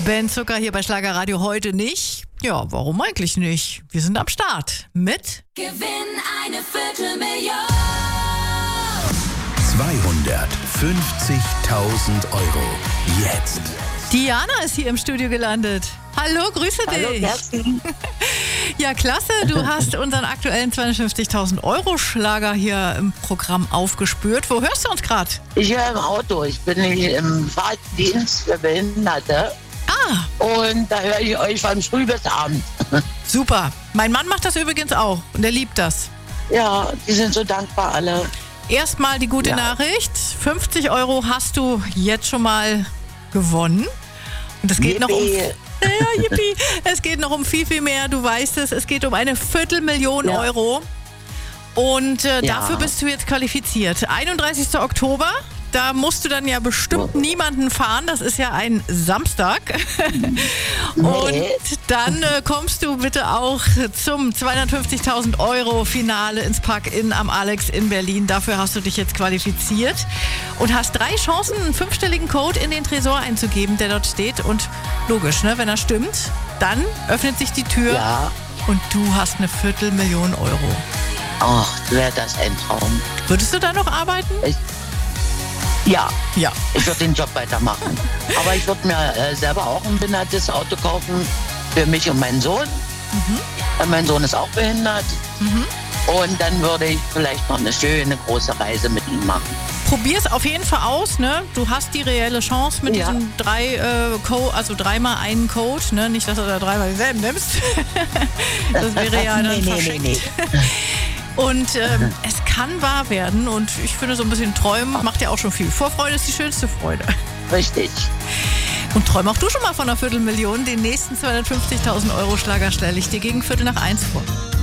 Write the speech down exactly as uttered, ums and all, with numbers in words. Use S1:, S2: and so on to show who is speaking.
S1: Ben Zucker hier bei Schlagerradio heute nicht. Ja, warum eigentlich nicht? Wir sind am Start mit
S2: Gewinn eine Viertelmillion.
S3: zweihundertfünfzigtausend Euro. Jetzt.
S1: Diana ist hier im Studio gelandet. Hallo, grüße
S4: Hallo,
S1: dich.
S4: Kerstin.
S1: Ja, klasse. Du hast unseren aktuellen zweihundertfünfzigtausend Euro Schlager hier im Programm aufgespürt. Wo hörst du uns gerade?
S4: Ich höre im Auto. Ich bin nämlich im Fahrdienst für Behinderte.
S1: Ah,
S4: Und da höre ich euch von früh bis abend.
S1: super. Mein Mann macht das übrigens auch und er liebt das.
S4: Ja, die sind so dankbar alle.
S1: Erstmal die gute
S4: Ja.
S1: Nachricht. fünfzig Euro hast du jetzt schon mal gewonnen. Und es geht noch um...
S4: Yippie.
S1: Ja, yippie. Es geht noch um viel, viel mehr. Du weißt es. Es geht um eine Viertelmillion
S4: Ja.
S1: Euro. Und äh,
S4: Ja.
S1: dafür bist du jetzt qualifiziert. einunddreißigster Oktober. Da musst du dann ja bestimmt niemanden fahren. Das ist ja ein Samstag. Und dann äh, kommst du bitte auch zum zweihundertfünfzigtausend Euro Finale ins Park-In am Alex in Berlin. Dafür hast du dich jetzt qualifiziert und hast drei Chancen, einen fünfstelligen Code in den Tresor einzugeben, der dort steht. Und logisch, ne, wenn er stimmt, dann öffnet sich die Tür
S4: Ja.
S1: und du hast eine Viertelmillion Euro.
S4: Ach, wäre das ein Traum.
S1: Würdest du da noch arbeiten?
S4: Ich, ja,
S1: Ja.
S4: ich würde den Job weitermachen. Aber ich würde mir äh, selber auch ein behindertes Auto kaufen für mich und meinen Sohn. Weil mein Sohn ist auch behindert. Und dann würde ich vielleicht noch eine schöne große Reise mit ihm machen.
S1: Probier's auf jeden Fall aus, ne? Du hast die reelle Chance mit
S4: Ja.
S1: diesen drei äh, Code, also dreimal einen Code, ne? Nicht, dass du da dreimal dieselben nimmst. Das wäre ja dann
S4: Nee, nee,
S1: verschenkt.
S4: nee,
S1: Und ähm, es kann wahr werden und ich finde so ein bisschen träumen macht ja auch schon viel. Vorfreude ist die schönste Freude.
S4: Richtig.
S1: Und träum auch du schon mal von einer Viertelmillion. Den nächsten zweihundertfünfzigtausend Euro Schlager stelle ich dir gegen Viertel nach eins vor.